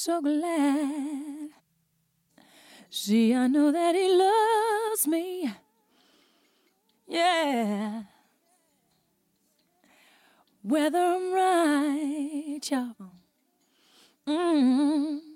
so glad. See, I know that he loves me. Yeah. Whether I'm right, y'all. Mm-hmm.